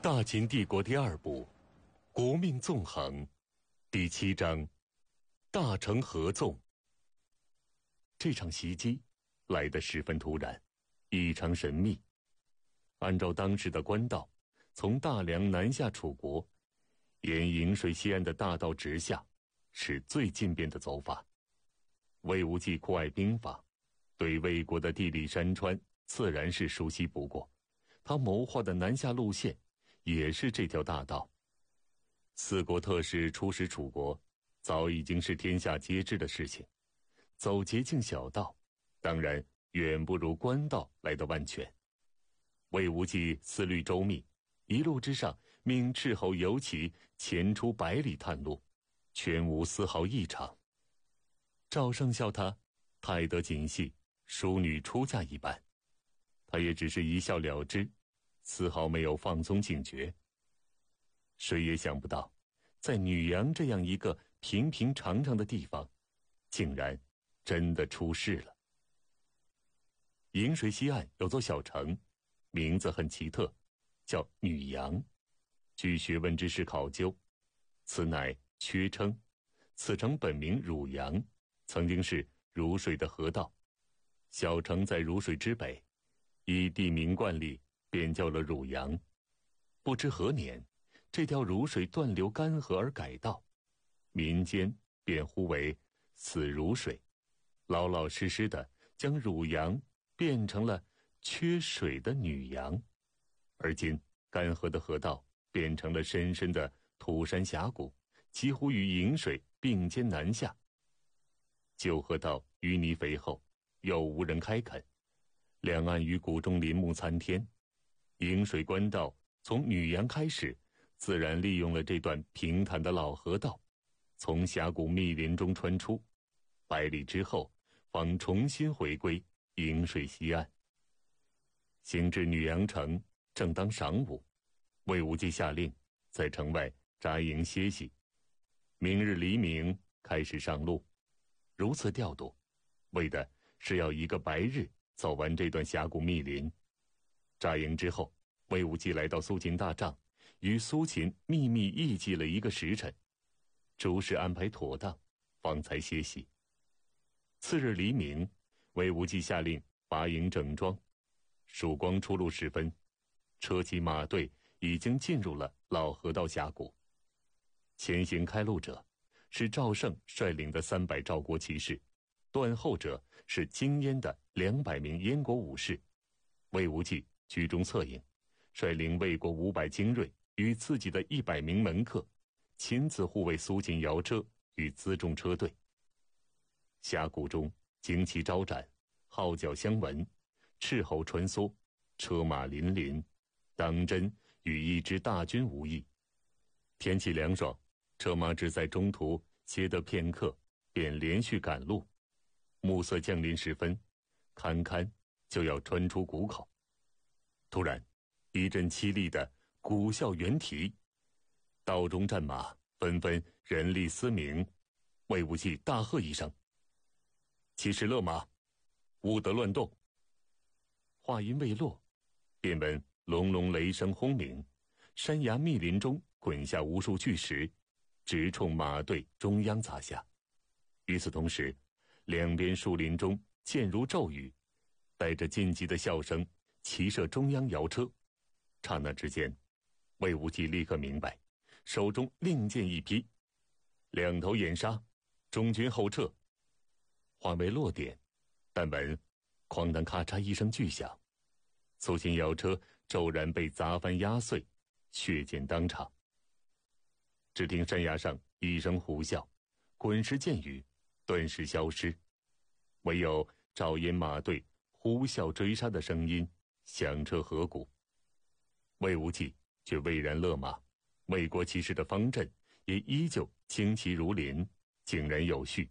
大秦帝国第二部，国命纵横，第7章，大城合纵。这场袭击来得十分突然，异常神秘。按照当时的官道，从大梁南下楚国，沿颍水西岸的大道直下，是最近便的走法。魏无忌酷爱兵法，对魏国的地理山川自然是熟悉不过，他谋划的南下路线也是这条大道。四国特使出使楚国，早已经是天下皆知的事情。走捷径小道，当然远不如官道来得万全。魏无忌思虑周密，一路之上命斥候游骑前出100里探路，全无丝毫异常。赵胜笑他太得锦戏，淑女出嫁一般，他也只是一笑了之，丝毫没有放松警觉。谁也想不到，在女阳这样一个平平常常的地方，竟然真的出事了。颍水西岸有座小城，名字很奇特，叫女阳。据学问之士考究，此乃缺称。此城本名汝阳，曾经是汝水的河道。小城在汝水之北，依地名惯例便叫了汝阳。不知何年，这条汝水断流干涸而改道，民间便呼为死汝水，老老实实的将汝阳变成了缺水的女阳。而今干涸的河道变成了深深的土山峡谷，几乎与颍水并肩南下。旧河道淤泥肥厚，又无人开垦，两岸与谷中林木参天。颍水官道从女阳开始，自然利用了这段平坦的老河道，从峡谷密林中穿出，100里之后方重新回归颍水西岸。行至女阳城，正当晌午，魏无忌下令在城外扎营歇息，明日黎明开始上路。如此调度，为的是要一个白日走完这段峡谷密林。扎营之后，魏无忌来到苏秦大帐，与苏秦秘密议计了一个时辰，诸事安排妥当，方才歇息。次日黎明，魏无忌下令拔营整装。曙光初露时分，车骑马队已经进入了老河道峡谷。前行开路者是赵胜率领的300赵国骑士，断后者是精英的200名燕国武士。魏无忌居中策应，率领魏国500精锐与自己的100名门客，亲自护卫苏秦摇车与辎重车队。峡谷中旌旗招展，号角相闻，斥候穿梭，车马林林，当真与一支大军无异。天气凉爽，车马只在中途歇得片刻，便连续赶路。暮色降临时分，堪堪就要穿出谷口。突然一阵凄厉的鼓啸猿啼，道中战马纷纷人力嘶鸣。魏无忌大喝一声：“骑士勒马，勿得乱动。”话音未落，便闻隆隆雷声轰鸣，山崖密林中滚下无数巨石，直冲马队中央砸下。与此同时，两边树林中箭如骤雨，带着晋级的笑声齐射中央摇车。刹那之间，魏无忌立刻明白，手中令箭一劈，两头掩杀，中军后撤。话未落点，但闻哐当咔嚓一声巨响，苏秦摇车骤然被砸翻压碎，血溅当场。只听山崖上一声呼啸，滚石箭雨顿时消失，唯有赵燕马队呼啸追杀的声音响彻河谷。魏无忌却巍然勒马，魏国骑士的方阵也依旧旌旗如林，井然有序。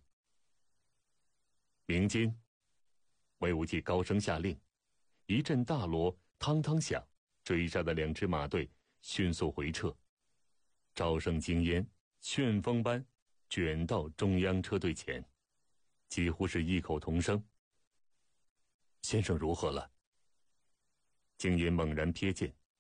鸣金！魏无忌高声下令，一阵大锣汤汤响，追杀的2支马队迅速回撤。赵胜精烟旋风般卷到中央车队前，几乎是异口同声：“先生如何了？”精烟猛然瞥见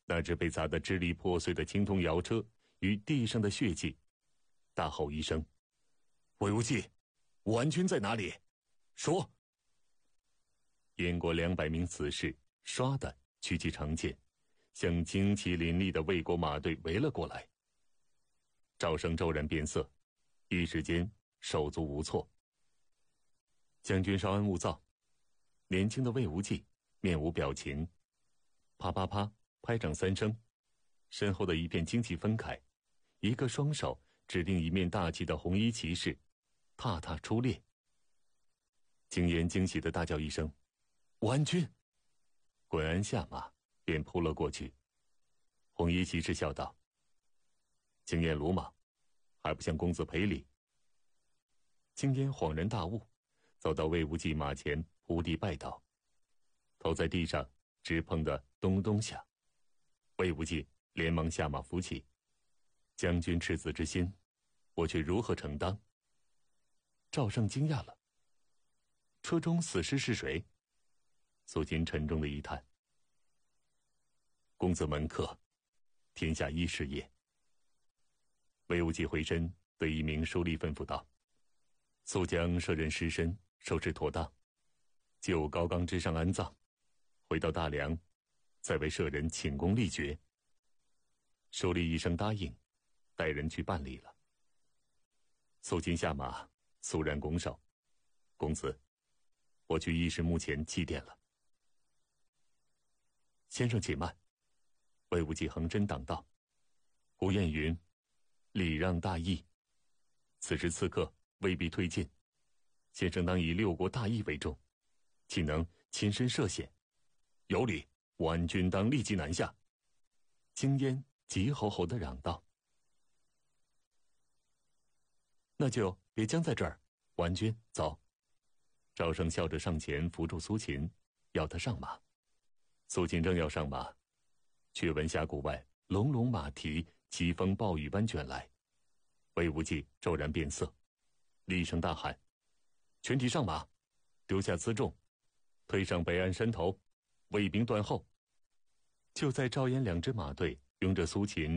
那只被砸得支离破碎的青铜摇车与地上的血迹，大吼一声：“魏无忌，婉君在哪里？说！”燕国200名死士唰的举起长剑，向旌旗林立的魏国马队围了过来。赵胜骤然变色，一时间手足无措。将军稍安勿躁。年轻的魏无忌面无表情，啪啪啪拍掌3声，身后的一片旌旗分开，一个双手指定一面大旗的红衣骑士踏踏出列。景琰惊喜地大叫一声：“婉君！”滚鞍下马，便扑了过去。红衣骑士笑道：“景琰鲁莽，还不向公子赔礼。”景琰恍然大悟，走到魏无忌马前伏地拜倒，头在地上直碰得咚咚响。魏无忌连忙下马扶起：“将军赤子之心，我却如何承当？”赵胜惊讶了：“车中死士是谁？”苏秦沉重的一叹：“公子门客，天下一事也。”魏无忌回身对一名书吏吩咐道：“速将舍人尸身收拾妥当，就高冈之上安葬，回到大梁，再为舍人请功立爵。”书吏一声答应，带人去办理了。苏秦下马，肃然拱手：“公子，我去议事墓前祭奠了。”先生且慢。魏无忌横身挡道：“古谚云，礼让大义，此时此刻未必推进，先生当以6国大义为重，岂能亲身涉险？有理，婉君当立即南下。”景琰急吼吼地嚷道：“那就别僵在这儿，婉君走。”赵胜笑着上前扶住苏秦，要他上马。苏秦正要上马，却闻峡谷外隆隆马蹄疾风暴雨般卷来。魏无忌骤然变色，厉声大喊：“全体上马，丢下辎重，推上北岸山头，卫兵断后。”就在赵燕2支马队拥着苏秦